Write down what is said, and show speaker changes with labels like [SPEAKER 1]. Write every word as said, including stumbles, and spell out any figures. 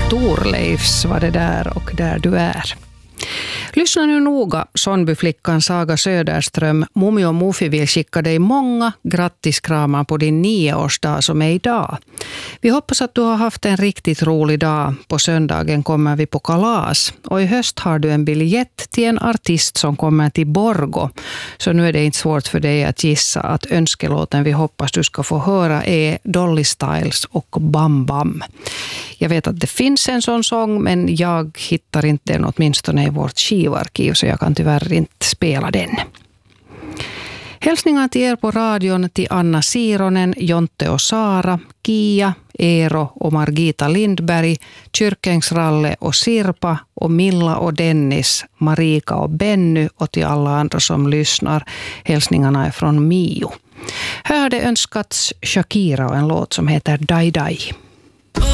[SPEAKER 1] Torleifs var det där och där du är. Lyssna nu noga, Sonnbyflickan Saga Söderström. Mummi och Mufi vill skicka dig många grattiskramar på din nioårsdag som är idag. Vi hoppas att du har haft en riktigt rolig dag. På söndagen kommer vi på kalas. Och i höst har du en biljett till en artist som kommer till Borgå. Så nu är det inte svårt för dig att gissa att önskelåten vi hoppas du ska få höra är Dolly Styles och Bam Bam. Jag vet att det finns en sån sång, men jag hittar inte den åtminstone i vårt skivarkiv, så jag kan tyvärr inte spela den. Hälsningar till er på radion till Anna Sironen, Jonte och Sara, Kia, Eero och Margita Lindberg, Kyrkängsralle och Sirpa och Milla och Dennis, Marika och Benny och till alla andra som lyssnar. Hälsningarna är från Mio. Här har det önskats Shakira och en låt som heter Dai Dai.